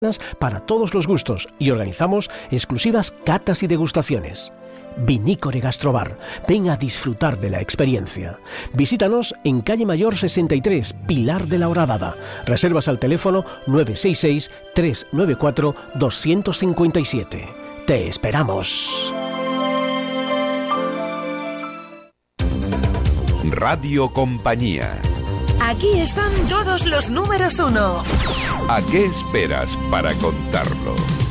para todos los gustos y organizamos exclusivas catas y degustaciones. Vinícore Gastrobar. Ven a disfrutar de la experiencia. Visítanos en Calle Mayor 63, Pilar de la Horadada. Reservas al teléfono 966-394-257. ¡Te esperamos! Radio Compañía. Aquí están todos los números 1. ¿A qué esperas para contarlo?